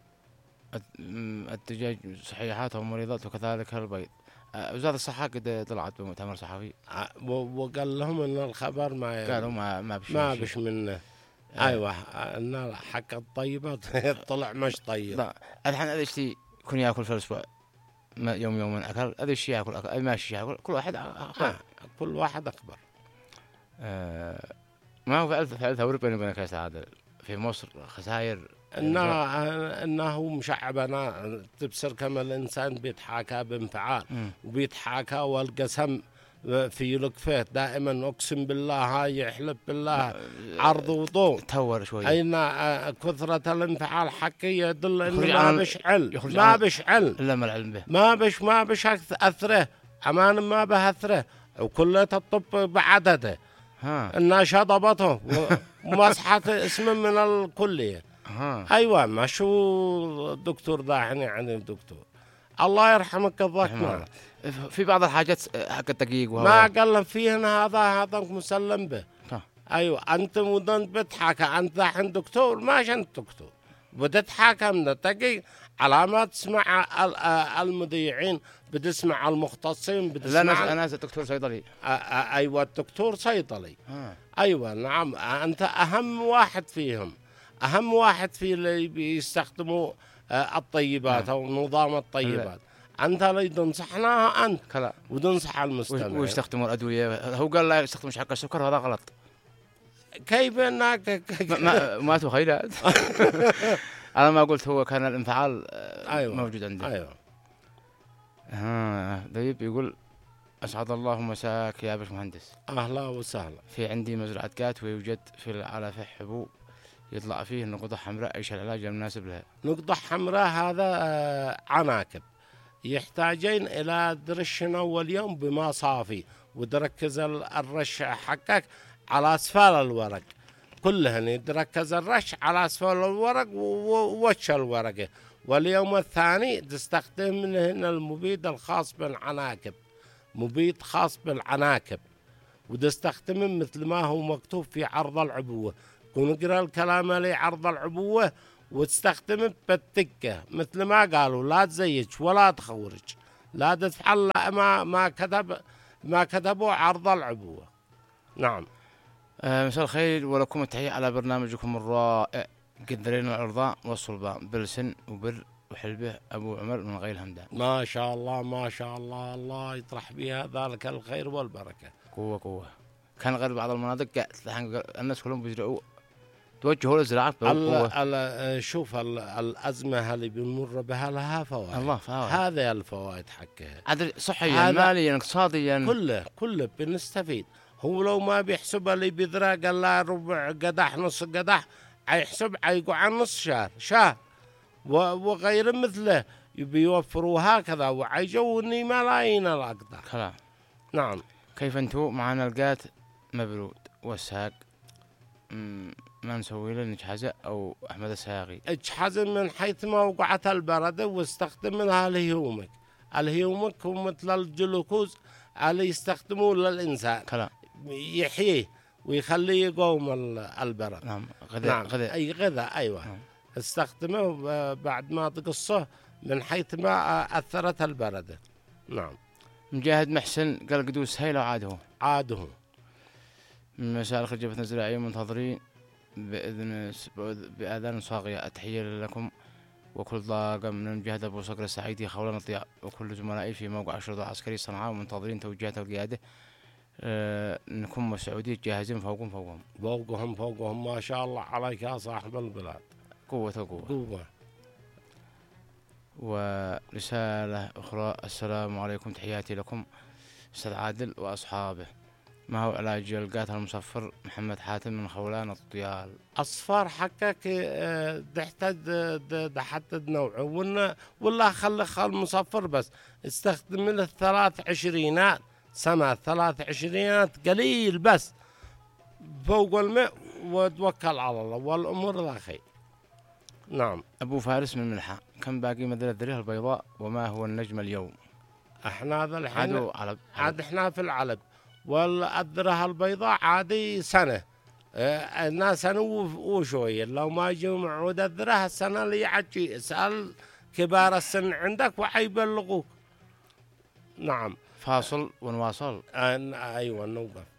[SPEAKER 1] الدجاج صحيحات ومريضات وكذلك البيض. وزارة الصحة قد طلعت بمؤتمر صحفي
[SPEAKER 2] وقال لهم إن الخبر ما
[SPEAKER 1] قالوا ما ما بش
[SPEAKER 2] ما بش منه. أيوة إن حق الطيبة طلع مش طيب.
[SPEAKER 1] لا الحين هذا الشيء يكون يأكل في الأسبوع يوم يوم أكل، هذا الشيء يأكل أكل ماشي يأكل كل واحد أخبر.
[SPEAKER 2] كل واحد أخبر.
[SPEAKER 1] آه ما هو فعل فعل ثوري بيني وبينك يا سعادة في مصر خسائر.
[SPEAKER 2] إنه إنه مشعبنا تبصر كما الإنسان بيتحاكى بانفعال وبيتحاكى والقسم في لكفه دائما أقسم بالله هاي يحلف بالله عرض وضوء
[SPEAKER 1] تهور شوي.
[SPEAKER 2] أين كثرة الانفعال حقي يدل إنه ما بش علم ما بش علم
[SPEAKER 1] إلا ما العلم به
[SPEAKER 2] ما بش ما بش أثره أمان ما به أثره وكلية الطب بعدده.
[SPEAKER 1] ها
[SPEAKER 2] إنها شطبته ومسحة اسم من الكلية.
[SPEAKER 1] ها
[SPEAKER 2] أيوة ما شو الدكتور ذاحني يعني الدكتور الله يرحمك الضكمة.
[SPEAKER 1] في بعض الحاجات حق الدقيق
[SPEAKER 2] ما قال فيهن هذا هذا مسلم به. أيوة أنت مدن بتحكى أنت ذاحن دكتور ماش أنت دكتور وتتحاكم تقي على ما تسمع المذيعين، بتسمع المختصين، بتسمع
[SPEAKER 1] لا أنا دكتور صيدلي.
[SPEAKER 2] أيوة الدكتور صيدلي.
[SPEAKER 1] آه.
[SPEAKER 2] أيوة نعم، أنت أهم واحد فيهم، أهم واحد في اللي بيستخدموا الطيبات أو نظام الطيبات. أنت اللي تنصحناها أنت
[SPEAKER 1] كلا
[SPEAKER 2] وتنصح المستمع.
[SPEAKER 1] ويستخدموا الأدوية، هو قال لا يستخدموا حق السكر، هذا غلط.
[SPEAKER 2] كيف انك
[SPEAKER 1] ما ما تخيلات. انا ما قلت، هو كان الانفعال
[SPEAKER 2] أيوة.
[SPEAKER 1] موجود عنده.
[SPEAKER 2] ايوه.
[SPEAKER 1] ها طيب، يقول اسعد الله مساك يا باشمهندس.
[SPEAKER 2] اهلا وسهلا.
[SPEAKER 1] في عندي مزرعة قات ويوجد في العلفة حبوب يطلع فيه نقطة حمراء، ايش العلاج المناسب لها؟
[SPEAKER 2] نقطة حمراء هذا عناكب، يحتاجين الى درشنا اول يوم بماء صافي، وتركز الرش حقك على اسفل الورق كلهن، يتركز الرش على اسفل الورق ووش الورقه. واليوم الثاني تستخدم منهن المبيد الخاص بالعناكب، مبيد خاص بالعناكب، وتستخدم مثل ما هو مكتوب في عرض العبوه. ونقرا الكلام اللي عرض العبوه وتستخدم بالتكه مثل ما قالوا، لا تزيج ولا تخورج، لا تفعل ما ما كتب ما كتبوا عرض العبوه. نعم.
[SPEAKER 1] آه مساء الخير ولكم التحية على برنامجكم الرائع، قدرين العرضاء والصلبان بالسن وبر وحلبه أبو عمر من غير همدان.
[SPEAKER 2] ما شاء الله ما شاء الله، الله يطرح بها ذلك الخير والبركة.
[SPEAKER 1] قوة قوة. كان غير بعض المناطق الناس كلهم بيزرعوا، توجهوا للزراعة بقوة.
[SPEAKER 2] شوف الأزمة اللي بنمر بها لها فوائد.
[SPEAKER 1] الله فوائد.
[SPEAKER 2] هذه الفوائد حقها.
[SPEAKER 1] عدل صحيا ماليا اقتصاديا
[SPEAKER 2] كله كله بنستفيد. هو لو ما بيحسب اللي بذرة قال لا ربع قدح نص قدح، هيحسب هيقعد نص شهر شهر وغير مثله بيوفروا هكذا، وعيجوني ملايين الأقدار.
[SPEAKER 1] كلام.
[SPEAKER 2] نعم.
[SPEAKER 1] كيف انتو معنا القات مبرود والساق ما نسوي له نجحزة أو أحمد الساقي؟
[SPEAKER 2] اجحز من حيث موقعة البردة، واستخدم لها الهيومك. الهيومك هو مثل الجلوكوز اللي يستخدموه للإنسان.
[SPEAKER 1] كلام.
[SPEAKER 2] يحييه ويخليه يقوم البرد.
[SPEAKER 1] نعم. غذاء.
[SPEAKER 2] نعم.
[SPEAKER 1] غذاء.
[SPEAKER 2] أي غذاء. أيوة. نعم. استخدمه بعد ما تقصه من حيث ما أثرت البردة. نعم.
[SPEAKER 1] مجاهد محسن قال قدوس هيلة وعاده
[SPEAKER 2] عاده.
[SPEAKER 1] من مساء الخير جبهة الزراعية منتظرين بإذن بآذان صاغية. التحية لكم وكل طاقم من مجاهد أبو صقر السعيدي خولان الضياء وكل زملائي في موقع الشرطة العسكري صنعاء ومنتظرين توجيهات القيادة. أه نكون مسعودية جاهزين فوقهم فوقهم
[SPEAKER 2] فوقهم فوقهم. ما شاء الله عليك يا صاحب البلاد.
[SPEAKER 1] قوة وقوة.
[SPEAKER 2] قوة.
[SPEAKER 1] ورسالة أخرى. السلام عليكم، تحياتي لكم أستاذ عادل وأصحابه. ما هو علاج القاتل المصفر؟ محمد حاتم من خولان الطيال.
[SPEAKER 2] أصفار حقك تحتاج تحدد نوعه، ولا ولا خلي المصفر بس استخدم له ثلاث عشرينات سنة، ثلاث عشرينات قليل بس فوق الماء، وتوكل على الله والأمور لا خير. نعم.
[SPEAKER 1] أبو فارس من ملحة، كم باقي مدينة الذريه البيضاء وما هو النجم اليوم؟
[SPEAKER 2] احنا هذا الحين
[SPEAKER 1] علب.
[SPEAKER 2] عاد احنا في العلب، والذره البيضاء عادي سنة. اه الناس سنة وشوية، لو ما يجوا عود الذره السنة اللي يعجي اسأل كبار السن عندك وحيبلغوك. نعم.
[SPEAKER 1] فاصل ونواصل.
[SPEAKER 2] اه ايوه نوقف.